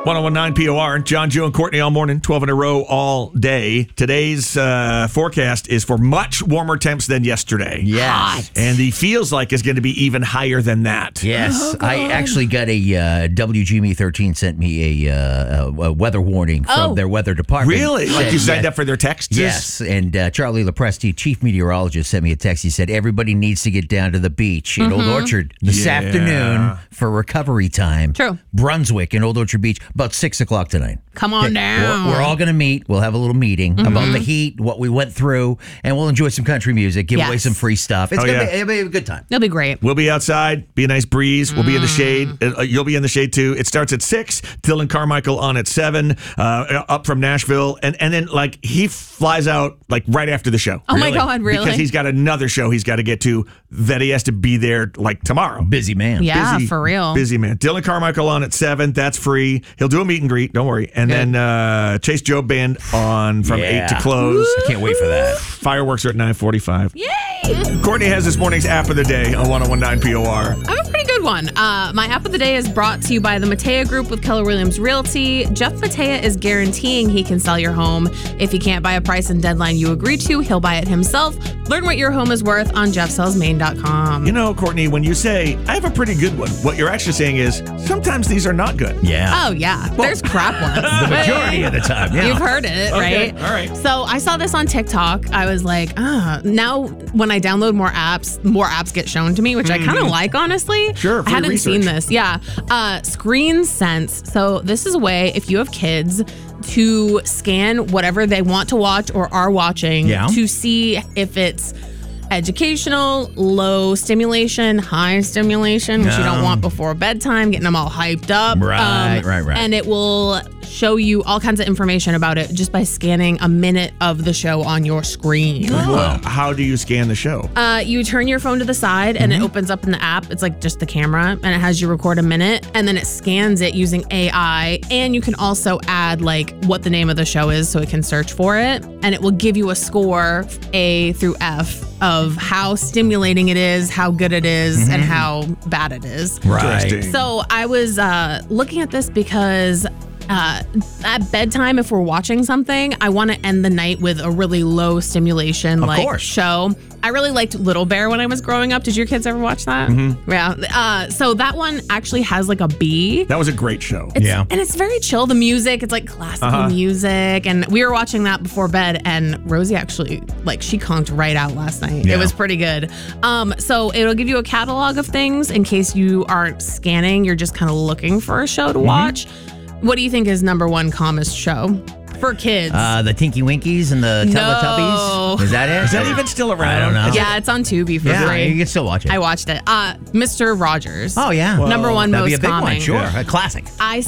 1019 POR, John, Joe, and Courtney all morning, 12 in a row all day. Today's forecast is for much warmer temps than yesterday. Yes. Hot. And the feels like is going to be even higher than that. Yes. Oh, I actually got a WGME 13 sent me a weather warning from their weather department. Really? Like you signed up for their texts? Yes. And Charlie Lopresti, chief meteorologist, sent me a text. He said, everybody needs to get down to the beach in Old Orchard this afternoon for recovery time. True. Brunswick in Old Orchard Beach, about 6 o'clock tonight. Come on down. We're all going to meet. We'll have a little meeting about the heat, what we went through, and we'll enjoy some country music, give away some free stuff. It's it'll be a good time. It'll be great. We'll be outside, be a nice breeze. We'll be in the shade. You'll be in the shade too. It starts at 6. Dylan Carmichael on at 7, up from Nashville. And then like he flies out like right after the show. Oh my God, really? Because he's got another show he's got to get to that he has to be there like tomorrow. Busy man. Yeah, Busy, for real. Busy man. Dylan Carmichael on at 7. That's free. He'll do a meet and greet. Don't worry. And then Chase Job Band on from 8 to close. I can't wait for that. Fireworks are at 9:45. Yay! Courtney has this morning's app of the day on 1019 POR. I have a pretty good one. My app of the day is brought to you by the Matea Group with Keller Williams Realty. Jeff Matea is guaranteeing he can sell your home. If he can't buy a price and deadline you agree to, he'll buy it himself. Learn what your home is worth on jeffsellsmaine.com. You know, Courtney, when you say, I have a pretty good one, what you're actually saying is, sometimes these are not good. Yeah. Oh, yeah. There's crap ones. The majority of the time. Yeah. You've heard it, Okay, right? all right. So I saw this on TikTok. I was like, now when I download more apps get shown to me, which I kind of like, honestly. Sure, I hadn't free seen research. this. Yeah. Screen Sense. So this is a way, if you have kids, to scan whatever they want to watch or are watching to see if it's educational, low stimulation, high stimulation, which you don't want before bedtime, getting them all hyped up. Right. And it will show you all kinds of information about it just by scanning a minute of the show on your screen. Well, how do you scan the show? You turn your phone to the side and it opens up in the app. It's like just the camera and it has you record a minute and then it scans it using AI. And you can also add like what the name of the show is so it can search for it. And it will give you a score A through F of how stimulating it is, how good it is, and how bad it is. Right. Interesting. So I was looking at this because at bedtime, if we're watching something, I want to end the night with a really low stimulation show. I really liked Little Bear when I was growing up. Did your kids ever watch that? Yeah. So that one actually has like a B. That was a great show. And it's very chill. The music, it's like classical music. And we were watching that before bed. And Rosie actually, she conked right out last night. Yeah. It was pretty good. So it'll give you a catalog of things in case you aren't scanning. You're just kind of looking for a show to watch. What do you think is number one calmest show for kids? The Tinky Winkies and the Teletubbies. Is that it? Is that even still around? I don't know. Yeah, it's on Tubi for free. You can still watch it. I watched it. Mr. Rogers. Oh, yeah. Number one That'd most be a big calming. one, sure. Yeah. A classic.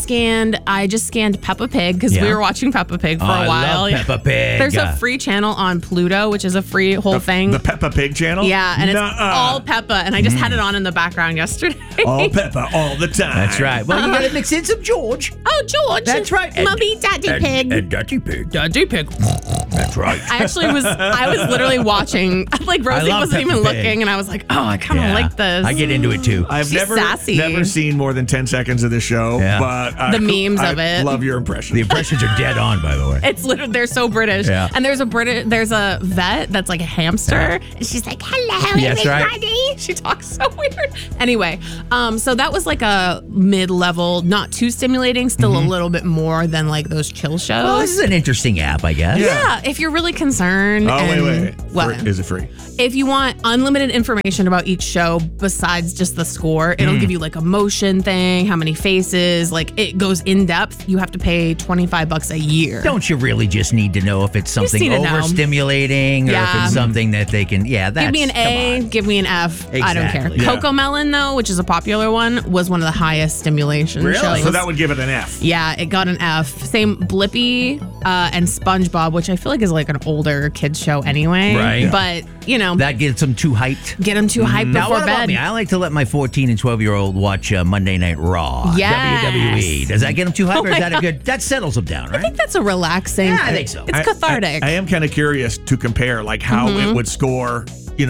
I just scanned Peppa Pig because we were watching Peppa Pig for a while. I love Peppa Pig. There's a free channel on Pluto, which is a free whole thing. The Peppa Pig channel? Yeah, and it's all Peppa, and I just had it on in the background yesterday. All Peppa all the time. That's right. Well, you got to mix in some George. Oh, George. That's right. Mummy, Daddy Pig. And Daddy Pig. Daddy Pig. That's right. I was literally watching, Rosie love wasn't even Peppa Pig. looking, and I was like, oh, I kind of like this. I get into it too. I've She's never sassy. seen more than 10 seconds of this show, but The memes of I it. love your impression. The impressions are dead on, by the way. It's literally, they're so British. Yeah. And there's a vet that's like a hamster. And she's like, hello, Yes, right. everybody. She talks so weird. Anyway, so that was like a mid-level, not too stimulating, still a little bit more than like those chill shows. Well, this is an interesting app, I guess. Yeah, if you're really concerned. Oh, wait. What? Is it free? If you want unlimited information about each show besides just the score, it'll give you like a motion thing, how many faces, it goes in depth. You have to pay $25 a year. Don't you really just need to know if it's something need to know. overstimulating or if it's something that they can, that's, give me an A, come on. give me an F. I don't care. Exactly. Yeah. Coco Melon, though, which is a popular one, was one of the highest stimulation shows. So that would give it an F. Yeah, it got an F. Same Blippi and SpongeBob, which I feel like is like an older kids show anyway. Right. But, That gets them too hyped. get them too hyped Now, before what about bed. me? I like to let my 14 and 12-year-old watch Monday Night Raw. Yes. WWE. Does that get them too hyped, or is that a good? That settles them down, I right? think that's a relaxing. Yeah, I think so. It's cathartic. I am kind of curious to compare how it would score,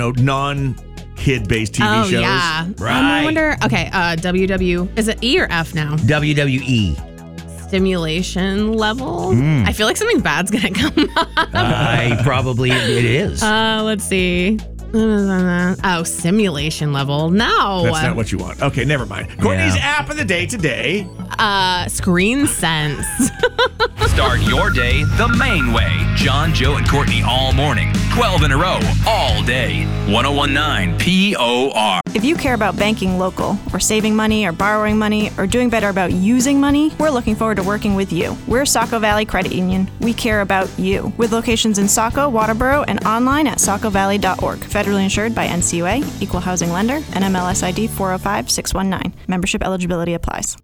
non-kid-based TV Oh, shows. yeah. Right. I wonder. Okay, WW. Is it E or F now? WWE. stimulation level. I feel like something bad's gonna come up. Probably it is. Let's see. Oh, simulation level. No. That's not what you want. Okay, never mind. Courtney's app of the day today. Screen Sense. Start your day the Maine way. John, Joe, and Courtney all morning. 12 in a row, all day. 101.9 POR. If you care about banking local, or saving money, or borrowing money, or doing better about using money, we're looking forward to working with you. We're Saco Valley Credit Union. We care about you. With locations in Saco, Waterboro, and online at sacovalley.org. Federally insured by NCUA, Equal Housing Lender, NMLS ID 405619. Membership eligibility applies.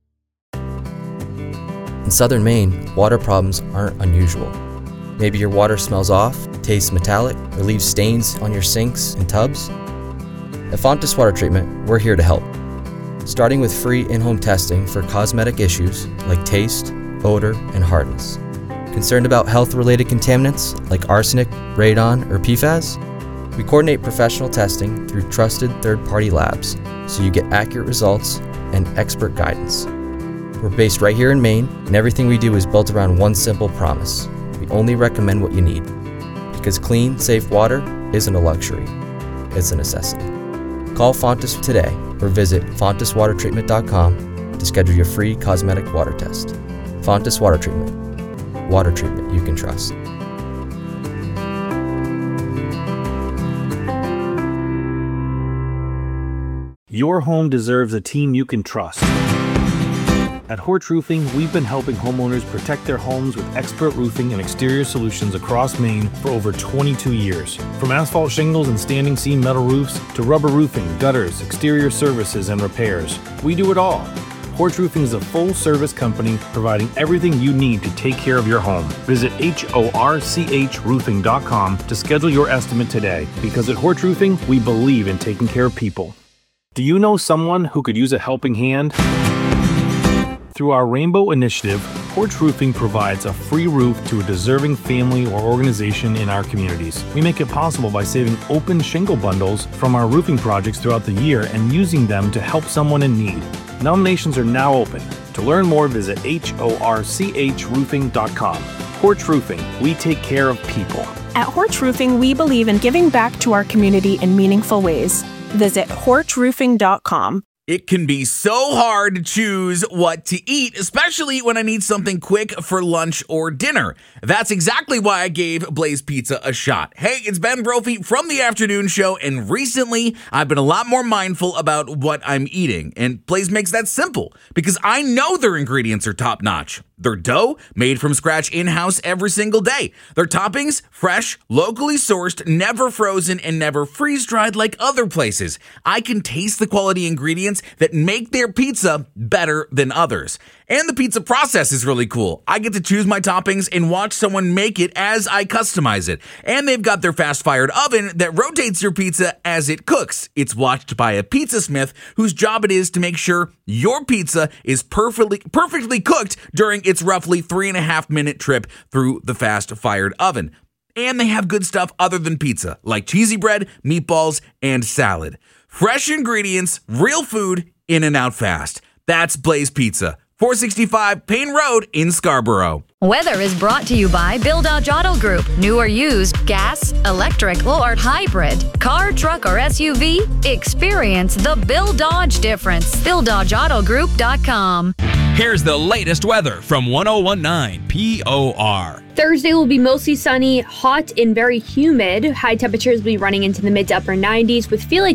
In southern Maine, water problems aren't unusual. Maybe your water smells off, tastes metallic, or leaves stains on your sinks and tubs. At Fontes Water Treatment, we're here to help. Starting with free in-home testing for cosmetic issues like taste, odor, and hardness. Concerned about health-related contaminants like arsenic, radon, or PFAS? We coordinate professional testing through trusted third-party labs so you get accurate results and expert guidance. We're based right here in Maine, and everything we do is built around one simple promise. We only recommend what you need. Because clean, safe water isn't a luxury, it's a necessity. Call Fontes today or visit fonteswatertreatment.com to schedule your free cosmetic water test. Fontes Water Treatment. Water treatment you can trust. Your home deserves a team you can trust. At Horch Roofing, we've been helping homeowners protect their homes with expert roofing and exterior solutions across Maine for over 22 years. From asphalt shingles and standing seam metal roofs to rubber roofing, gutters, exterior services, and repairs, we do it all. Horch Roofing is a full-service company providing everything you need to take care of your home. Visit horchroofing.com to schedule your estimate today, because at Horch Roofing, we believe in taking care of people. Do you know someone who could use a helping hand? Through our Rainbow Initiative, Horch Roofing provides a free roof to a deserving family or organization in our communities. We make it possible by saving open shingle bundles from our roofing projects throughout the year and using them to help someone in need. Nominations are now open. To learn more, visit horchroofing.com. Horch Roofing, we take care of people. At Horch Roofing, we believe in giving back to our community in meaningful ways. Visit horchroofing.com. It can be so hard to choose what to eat, especially when I need something quick for lunch or dinner. That's exactly why I gave Blaze Pizza a shot. Hey, it's Ben Brophy from The Afternoon Show, and recently I've been a lot more mindful about what I'm eating. And Blaze makes that simple, because I know their ingredients are top-notch. Their dough, made from scratch in-house every single day. Their toppings, fresh, locally sourced, never frozen, and never freeze-dried like other places. I can taste the quality ingredients that make their pizza better than others. And the pizza process is really cool. I get to choose my toppings and watch someone make it as I customize it. And they've got their fast-fired oven that rotates your pizza as it cooks. It's watched by a pizza smith whose job it is to make sure your pizza is perfectly cooked during its roughly 3.5-minute trip through the fast-fired oven. And they have good stuff other than pizza, like cheesy bread, meatballs, and salad. Fresh ingredients, real food, in and out fast. That's Blaze Pizza, 465 Payne Road in Scarborough. Weather is brought to you by Bill Dodge Auto Group. New or used, gas, electric, or hybrid, car, truck, or SUV, experience the Bill Dodge difference. BillDodgeAutoGroup.com. Here's the latest weather from 101.9 POR. Thursday will be mostly sunny, hot, and very humid. High temperatures will be running into the mid to upper 90s with feeling